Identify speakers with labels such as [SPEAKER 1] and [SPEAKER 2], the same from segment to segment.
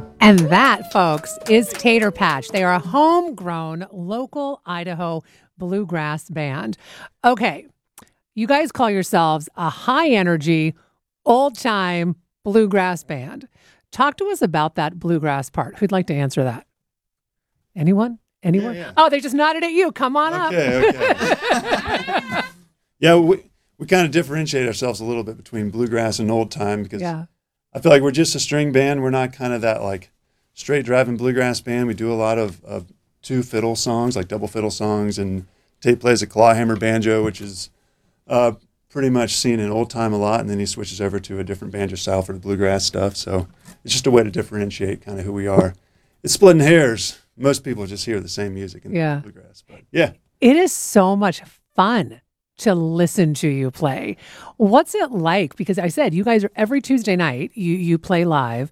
[SPEAKER 1] And that, folks, is Tater Patch. They are a homegrown, local Idaho bluegrass band. Okay, you guys call yourselves a high-energy, old-time bluegrass band. Talk to us about that bluegrass part. Who'd like to answer that? Anyone? Anyone?
[SPEAKER 2] Yeah.
[SPEAKER 1] Oh, they just nodded at you. Come on up.
[SPEAKER 2] Okay. Yeah, we kind of differentiate ourselves a little bit between bluegrass and old time because I feel like we're just a string band. We're not kind of that like straight driving bluegrass band. We do a lot of two fiddle songs, like double fiddle songs, and Tate plays a clawhammer banjo, which is pretty much seen in old time a lot, and then he switches over to a different banjo style for the bluegrass stuff. So it's just a way to differentiate kind of who we are. It's splitting hairs. Most people just hear the same music in bluegrass, but yeah.
[SPEAKER 1] It is so much fun to listen to you play. What's it like? Because I said you guys are every Tuesday night you play live.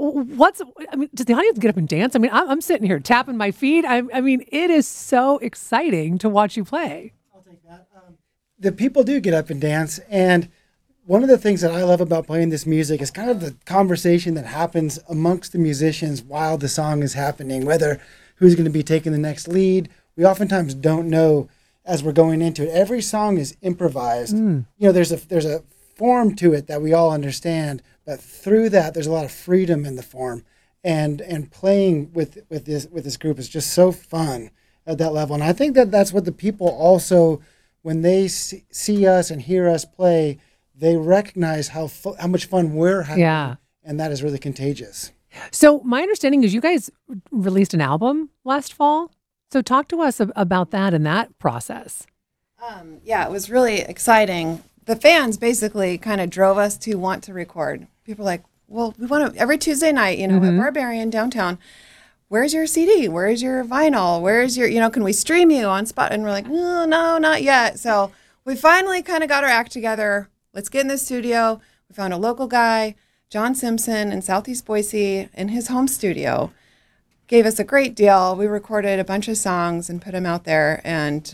[SPEAKER 1] Does the audience get up and dance? I mean, I'm sitting here tapping my feet. I mean, it is so exciting to watch you play.
[SPEAKER 3] I'll take that. The people do get up and dance, and one of the things that I love about playing this music is kind of the conversation that happens amongst the musicians while the song is happening, whether who's going to be taking the next lead. We oftentimes don't know as we're going into it. Every song is improvised. You know, there's a form to it that we all understand, but through that, there's a lot of freedom in the form. And playing with this group is just so fun at that level. And I think that that's what the people also, when they see us and hear us play, they recognize how much fun we're having.
[SPEAKER 1] Yeah.
[SPEAKER 3] And that is really contagious.
[SPEAKER 1] So my understanding is you guys released an album last fall. So talk to us about that and that process.
[SPEAKER 4] Yeah, it was really exciting. The fans basically kind of drove us to want to record. People were like, well, we want to, every Tuesday night, at Barbarian downtown, where's your CD? Where's your vinyl? Where's your, can we stream you on Spot? And we're like, no, not yet. So we finally kind of got our act together. Let's get in the studio. We found a local guy, John Simpson in Southeast Boise, in his home studio. Gave us a great deal. We recorded a bunch of songs and put them out there. And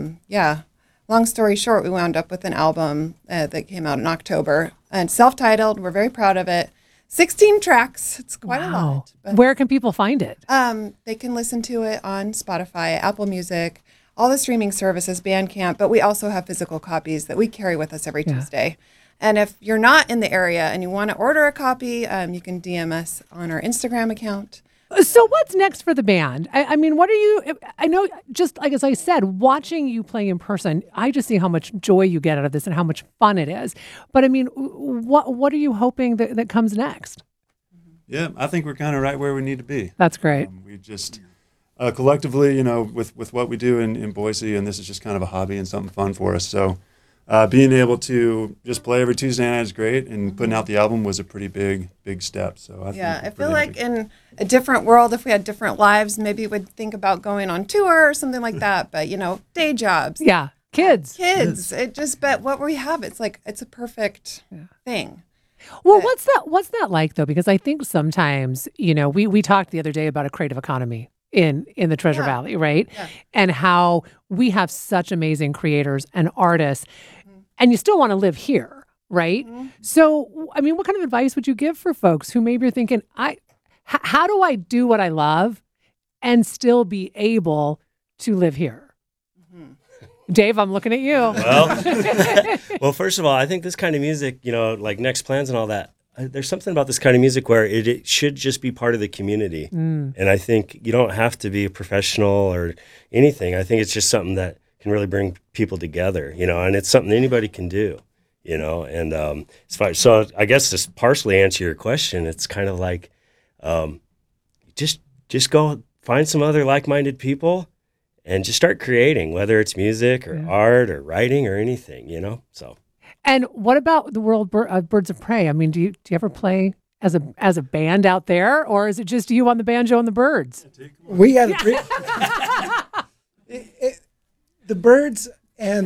[SPEAKER 4] long story short, we wound up with an album that came out in October and self-titled. We're very proud of it. 16 tracks. It's quite a lot. But,
[SPEAKER 1] where can people find it?
[SPEAKER 4] they can listen to it on Spotify, Apple Music, all the streaming services, Bandcamp. But we also have physical copies that we carry with us every Tuesday. And if you're not in the area and you want to order a copy, you can DM us on our Instagram account.
[SPEAKER 1] So what's next for the band? I mean, what are you, I know, just like as I said, watching you play in person, I just see how much joy you get out of this and how much fun it is. But I mean, what are you hoping that comes next?
[SPEAKER 2] Yeah, I think we're kind of right where we need to be.
[SPEAKER 1] That's great.
[SPEAKER 2] We just collectively, with what we do in Boise, and this is just kind of a hobby and something fun for us. So being able to just play every Tuesday night is great, and putting out the album was a pretty big step. So I
[SPEAKER 4] feel like in a different world, if we had different lives, maybe we'd think about going on tour or something like that. But day jobs,
[SPEAKER 1] kids.
[SPEAKER 4] But what we have, it's a perfect thing.
[SPEAKER 1] Well, what's that like though? Because I think sometimes we talked the other day about a creative economy in the Treasure Valley, right? Yeah. And how we have such amazing creators and artists, and you still want to live here, right? Mm-hmm. So, I mean, what kind of advice would you give for folks who maybe are thinking, how do I do what I love and still be able to live here? Mm-hmm. Dave, I'm looking at you.
[SPEAKER 5] Well, first of all, I think this kind of music, like Next Plans and all that, there's something about this kind of music where it should just be part of the community. And I think you don't have to be a professional or anything. I think it's just something that can really bring people together, and it's something anybody can do, and it's fine. So I guess to partially answer your question, it's kind of like just go find some other like-minded people and just start creating, whether it's music or art or writing or anything, so.
[SPEAKER 1] And what about the world of Birds of Prey? I mean, do you ever play as a band out there, or is it just you on the banjo and the birds?
[SPEAKER 3] We had the Birds and